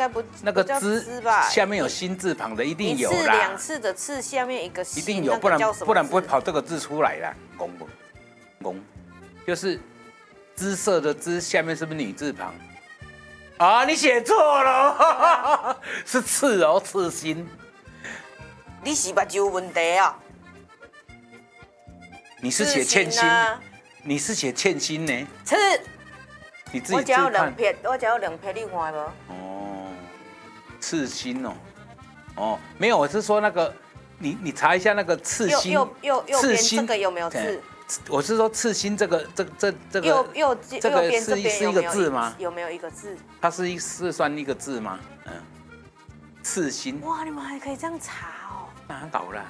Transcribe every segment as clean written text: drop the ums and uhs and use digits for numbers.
该不那个枝吧？ 下面有心字旁的，一定有啦。 一次两次的次下面一个心， 一定有，不然不会跑这个字出来啦。公，就是姿色的姿下面是不是女字旁？啊，你写错了，是刺哦，刺心。 你是目睭有问题啊？ 你是写欠薪，你是写欠薪呢？ 刺。 你自己我只有2撇，你看无？ 哦，刺心哦，哦，没有，我是说那个，你查一下那个刺心， 右边这个有没有刺？ 我是说刺心这个右边这边是一个字吗？ 有没有一个字？ 它是算一个字吗？嗯，刺心。 哇，你们还可以这样查哦？ 哪搞啦？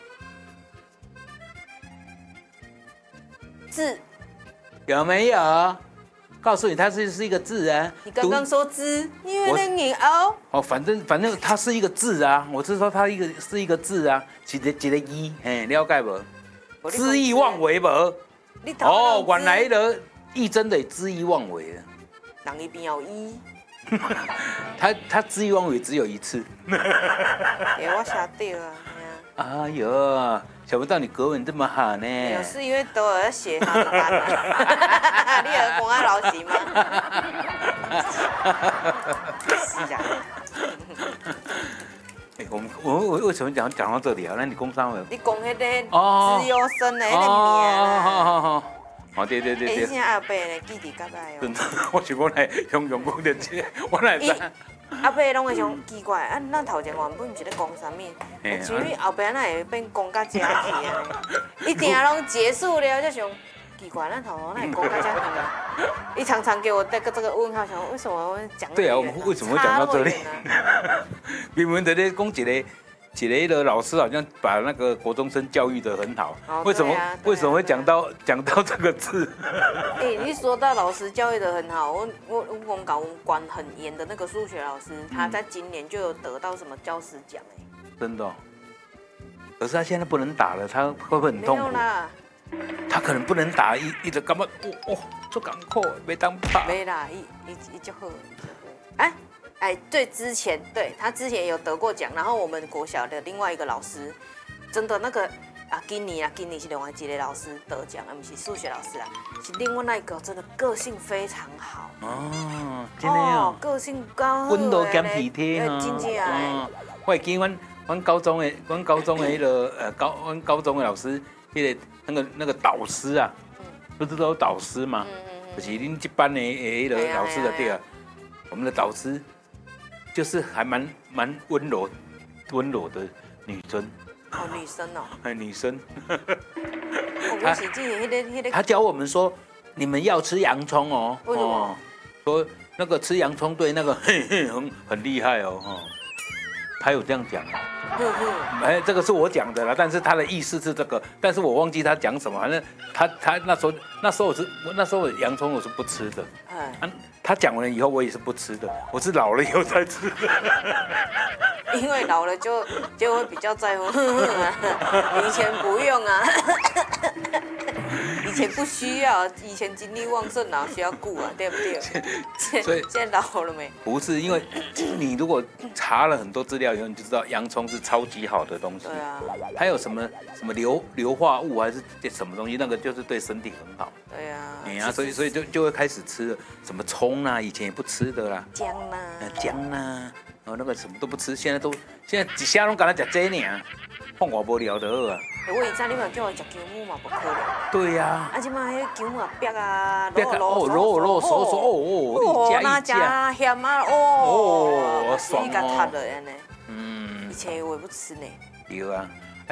字有没有？告诉你，它是一个字啊。 你刚刚说字，因为那你哦。 哦，反正它是一个字啊。我是说它是一个字啊，一个一，嘿，了解不？恣意妄为不？哦，原来的义真的恣意妄为了。 人一定要一。 他恣意妄为只有一次。 我吓到啊！ 哎呦，想不到你国文这么好呢。 有是因为都有写他的单啊。你有公安老师吗？是啊。 我为什么讲到这里啊？那你工商了？ 你讲那个自由生的那个名哦，对。 以前阿伯呢，记伫甲来哦。 真的，我想讲来用讲的这，我来知。 阿伯拢会想奇怪，啊，咱头前原本毋是咧讲啥物，像你后边哪会变讲到这去啊？一定拢结束了，就想奇怪，咱头哪会讲到这去啊？你常常给我这个问号，想为什么会讲？ 对啊，我们为什么会讲到这里？明明在讲一个老师好像把那个国中生教育得很好，为什么会讲到这个字？ 你说到老师教育得很好，我搞管很严的那个数学老师，他在今年就有得到什么教师奖真的。可是他现在不能打了，他会不会很痛苦？没有啦，他可能不能打，一直感觉做艰苦，没当怕。 没啦，一就好。对，他之前有得过奖，然后我们国小的另外一个老师，真的那个今年是另外一个老师得奖，不是数学老师啦，是另外那一个，真的个性非常好。 哦，真的哦， 个性高， 温柔兼体贴哦，真正的。 我会记阮高中的迄个阮高中的老师，那个导师啊，不是都有导师吗？就是恁这班的迄个老师的对啊，我们的导师。就是还蛮温柔的女生。 哦，女生哦。 女生。 他教我们说，你们要吃洋葱哦。 为什么？ 说那个吃洋葱对那个很厉害哦。他有这样讲。这个是我讲的啦，但是他的意思是这个，但是我忘记他讲什么。反正他那时候我洋葱我是不吃的。他讲完了以后，我也是不吃的。我是老了以后才吃的。 因为老了就会比较在乎，以前不用啊，以前不需要，以前精力旺盛哪需要顾啊，对不对？所以现在老了没？ 不是，因为你如果查了很多资料以后，你就知道洋葱是超级好的东西。 对啊。 还有什么硫化物还是什么东西，那个就是对身体很好。 对啊。 所以就会开始吃了，什么葱啊，以前也不吃的啦。 姜啊，那个什么都不吃，现在一下拢敢来吃这呢，放我无聊的好啊。 我以前你嘛叫我吃姜母嘛，不可能。 对呀。 即马迄姜母啊，煸啊， 肉熟， 那加咸啊， 爽哦。塌了安尼。以前我也不吃呢。 有啊，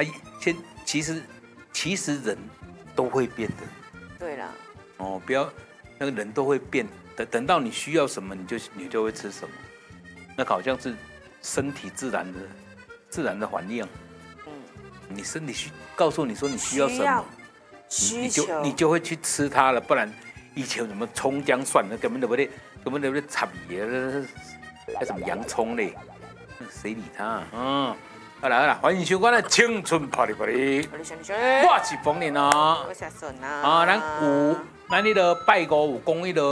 其实人都会变的。 对啦。 不要，那个人都会变，等到你需要什么，你就会吃什么，那好像是身体自然的反应。你身体告诉你说你需要什么，你就会去吃它了，不然以前有什么葱姜蒜，根本都不得插嘢，还什么洋葱嘞，谁理他啊？好啦，欢迎收看《青春啪哩啪哩》，我是冯林啊， 我是阿顺啊， 咱迄个拜五有讲迄个。